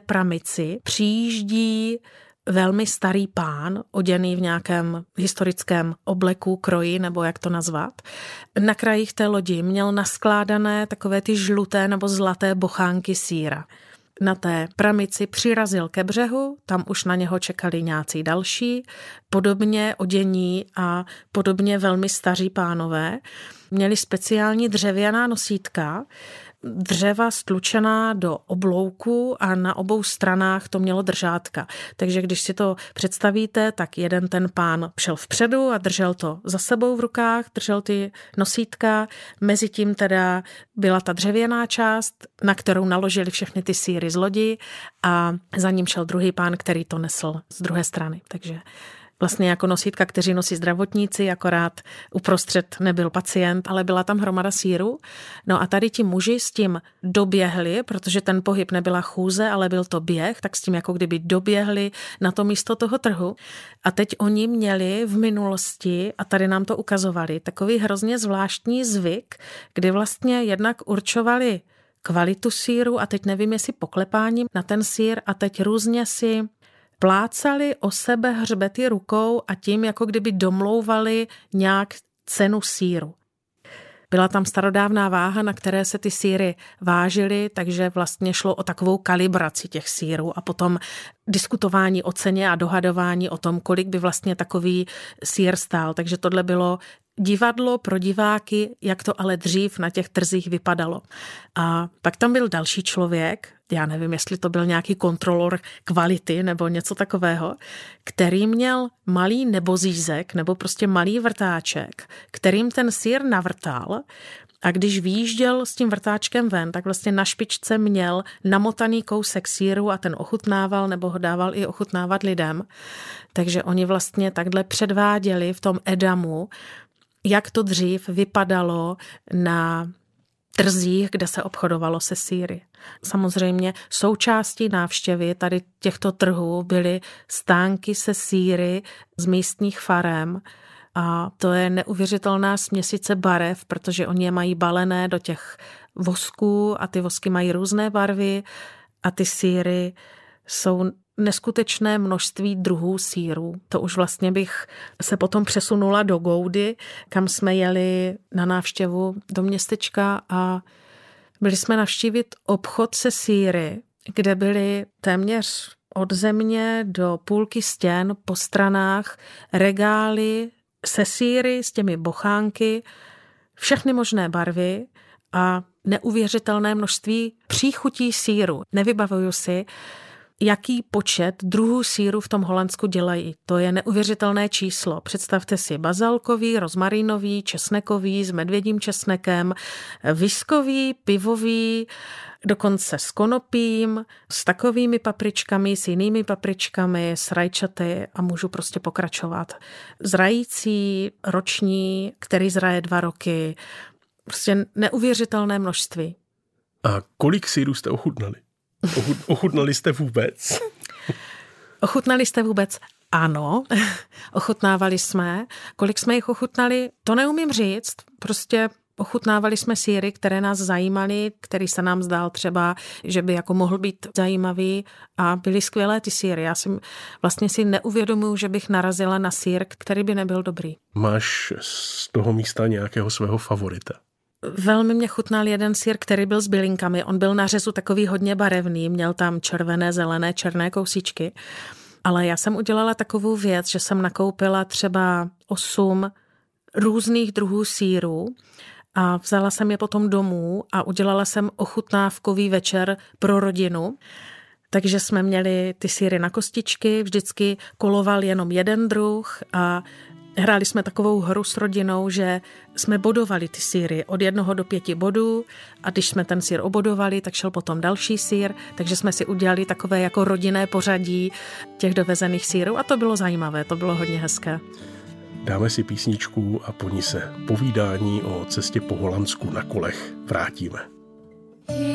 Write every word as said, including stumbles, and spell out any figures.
Pramici přijíždí velmi starý pán, oděný v nějakém historickém obleku, kroji, nebo jak to nazvat. Na krajích té lodi měl naskládané takové ty žluté nebo zlaté bochánky sýra. Na té Pramici přirazil ke břehu, tam už na něho čekali nějací další, podobně odění a podobně velmi staří pánové. Měli speciální dřevěná nosítka, dřeva stlučená do oblouku a na obou stranách to mělo držátka. Takže když si to představíte, tak jeden ten pán šel vpředu a držel to za sebou v rukách, držel ty nosítka, mezi tím teda byla ta dřevěná část, na kterou naložili všechny ty sýry z lodi a za ním šel druhý pán, který to nesl z druhé strany. Takže vlastně jako nosítka, kteří nosí zdravotníci, akorát uprostřed nebyl pacient, ale byla tam hromada sýru. No a tady ti muži s tím doběhli, protože ten pohyb nebyla chůze, ale byl to běh, tak s tím jako kdyby doběhli na to místo toho trhu. A teď oni měli v minulosti, a tady nám to ukazovali, takový hrozně zvláštní zvyk, kdy vlastně jednak určovali kvalitu sýru a teď nevím, jestli poklepáním na ten sýr a teď různě si plácali o sebe hřbety rukou a tím jako kdyby domlouvali nějak cenu sýru. Byla tam starodávná váha, na které se ty sýry vážily, takže vlastně šlo o takovou kalibraci těch sýrů a potom diskutování o ceně a dohadování o tom, kolik by vlastně takový sýr stál. Takže tohle bylo divadlo pro diváky, jak to ale dřív na těch trzích vypadalo. A pak tam byl další člověk, já nevím, jestli to byl nějaký kontrolor kvality nebo něco takového, který měl malý nebozízek nebo prostě malý vrtáček, kterým ten sýr navrtal a když výjížděl s tím vrtáčkem ven, tak vlastně na špičce měl namotaný kousek sýru a ten ochutnával nebo ho dával i ochutnávat lidem. Takže oni vlastně takhle předváděli v tom Edamu, jak to dřív vypadalo na trzích, kde se obchodovalo se sýry. Samozřejmě součástí návštěvy tady těchto trhů byly stánky se sýry z místních farem a to je neuvěřitelná směsice barev, protože oni je mají balené do těch vosků a ty vosky mají různé barvy a ty sýry jsou neskutečné množství druhů sýrů. To už vlastně bych se potom přesunula do Goudy, kam jsme jeli na návštěvu do městečka a byli jsme navštívit obchod se sýry, kde byly téměř od země do půlky stěn po stranách regály se sýry s těmi bochánky, všechny možné barvy a neuvěřitelné množství příchutí sýru. Nevybavuju si, jaký počet druhů sýru v tom Holandsku dělají. To je neuvěřitelné číslo. Představte si bazalkový, rozmarínový, česnekový, s medvědím česnekem, viskový, pivový, dokonce s konopím, s takovými papričkami, s jinými papričkami, s rajčaty a můžu prostě pokračovat. Zrající, roční, který zraje dva roky. Prostě neuvěřitelné množství. A kolik sýrů jste ochutnali? Ochutnali jste vůbec? Ochutnali jste vůbec? Ano, ochutnávali jsme. Kolik jsme jich ochutnali, to neumím říct. Prostě ochutnávali jsme sýry, které nás zajímaly, který se nám zdál třeba, že by jako mohl být zajímavý a byly skvělé ty sýry. Já si vlastně si neuvědomuji, že bych narazila na sýr, který by nebyl dobrý. Máš z toho místa nějakého svého favorita? Velmi mě chutnal jeden sýr, který byl s bylinkami. On byl na řezu takový hodně barevný, měl tam červené, zelené, černé kousíčky. Ale já jsem udělala takovou věc, že jsem nakoupila třeba osm různých druhů sýrů a vzala jsem je potom domů a udělala jsem ochutnávkový večer pro rodinu. Takže jsme měli ty sýry na kostičky, vždycky koloval jenom jeden druh a hráli jsme takovou hru s rodinou, že jsme bodovali ty sýry od jednoho do pěti bodů a když jsme ten sýr obodovali, tak šel potom další sýr, takže jsme si udělali takové jako rodinné pořadí těch dovezených sýrů a to bylo zajímavé, to bylo hodně hezké. Dáme si písničku a po ní se povídání o cestě po Holandsku na kolech vrátíme.